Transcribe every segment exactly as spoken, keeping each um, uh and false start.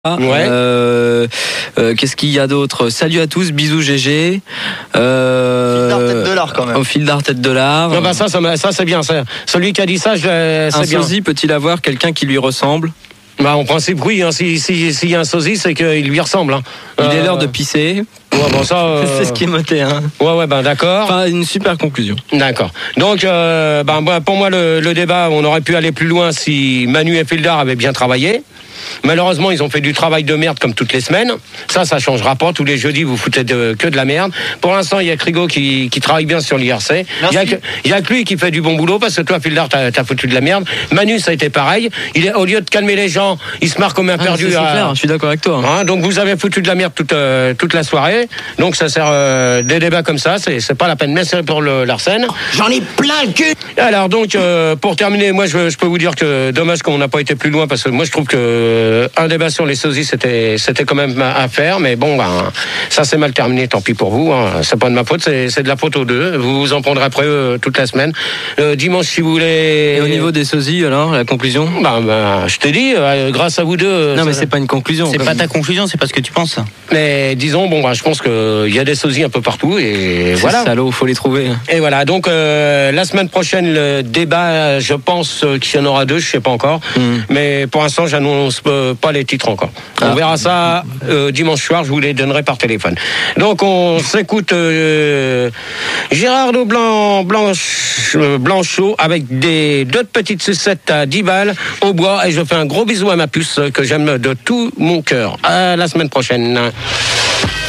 Ouais. Euh, euh, qu'est-ce qu'il y a d'autre? Salut à tous, bisous G G. Euh, fil d'art tête de l'art quand même. Au fil d'art tête de l'art. Non, bah ça, ça, ça c'est bien. Ça. Celui qui a dit ça, je, c'est un bien. sosie peut-il avoir quelqu'un qui lui ressemble? Bah, en principe, oui. Hein, si, si, si y a un sosie, c'est qu'il lui ressemble. Hein. Il euh... est l'heure de pisser. Ouais, bon, ça. Euh... c'est ce qui est noté. Hein. Ouais, ouais, ben d'accord. Enfin, une super conclusion. D'accord. Donc, euh, ben, pour moi, le, le débat, on aurait pu aller plus loin si Manu et Fildar avaient bien travaillé. Malheureusement, ils ont fait du travail de merde comme toutes les semaines. Ça, ça changera pas. Tous les jeudis, vous foutez de, que de la merde. Pour l'instant, il y a Crigo qui, qui travaille bien sur l'I R C. Il y a que, il y a que lui qui fait du bon boulot parce que toi, Fildar, t'as, t'as foutu de la merde. Manu, ça a été pareil. Il est, au lieu de calmer les gens, il se marre comme un ah, perdu. C'est, c'est à... clair, je suis d'accord avec toi. Hein, donc, vous avez foutu de la merde toute, euh, toute la soirée. Donc, ça sert euh, des débats comme ça. C'est, c'est pas la peine. Merci pour le, l'Arsène. J'en ai plein le cul. Alors, donc, euh, pour terminer, moi, je, je peux vous dire que dommage qu'on n'a pas été plus loin parce que moi, je trouve que un débat sur les sosies, c'était, c'était quand même à faire, mais bon, ben, ça c'est mal terminé, tant pis pour vous, hein. C'est pas de ma faute, c'est, c'est de la faute aux deux, vous vous en prendrez après eux toute la semaine. Euh, dimanche, si vous voulez... Et au niveau des sosies, alors, la conclusion? Ben, ben, je t'ai dit, euh, grâce à vous deux... Non, ça... mais c'est pas une conclusion. C'est pas même. Ta conclusion, c'est pas ce que tu penses. Mais disons, bon, ben, je pense qu'il y a des sosies un peu partout, et c'est voilà. Salaud, faut les trouver. Et voilà, donc, euh, la semaine prochaine, le débat, je pense qu'il y en aura deux, je sais pas encore, mm. mais pour l'instant, j'annonce pas les titres encore. On ah. verra ça euh, dimanche soir, je vous les donnerai par téléphone. Donc on s'écoute euh, Gérardo Blanc, Blanche, euh, Blanchot avec des deux petites sucettes à dix balles au bois et je fais un gros bisou à ma puce que j'aime de tout mon cœur. À la semaine prochaine.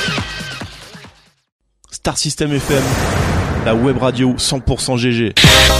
Star System F M, la web radio cent pour cent G G.